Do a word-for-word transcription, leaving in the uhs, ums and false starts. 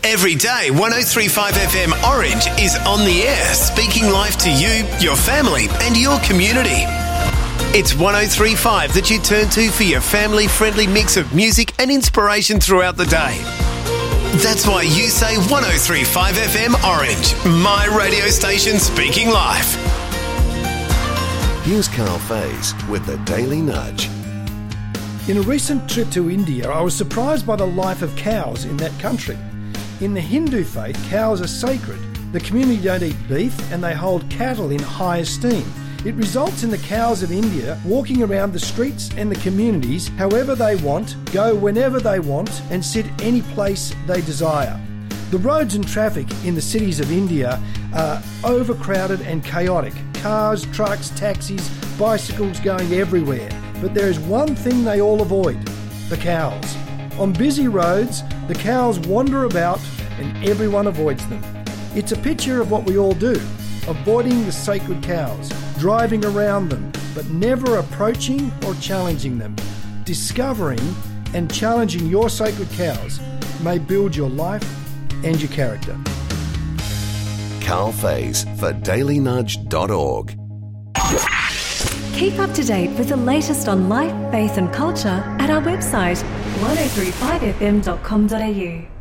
Every day, one oh three point five F M Orange is on the air, speaking life to you, your family and your community. It's one oh three point five that you turn to for your family-friendly mix of music and inspiration throughout the day. That's why you say one oh three point five F M Orange, my radio station speaking life. Here's Carl Faze with the Daily Nudge. In a recent trip to India, I was surprised by the life of cows in that country. In the Hindu faith, cows are sacred. The community don't eat beef and they hold cattle in high esteem. It results in the cows of India walking around the streets and the communities however they want, go whenever they want and sit any place they desire. The roads and traffic in the cities of India are overcrowded and chaotic. Cars, trucks, taxis, bicycles going everywhere. But there is one thing they all avoid: the cows. On busy roads, the cows wander about and everyone avoids them. It's a picture of what we all do, avoiding the sacred cows, driving around them, but never approaching or challenging them. Discovering and challenging your sacred cows may build your life and your character. Carl Faze for daily nudge dot org. Keep up to date with the latest on life, faith and culture at our website one oh three five f m dot com dot a u.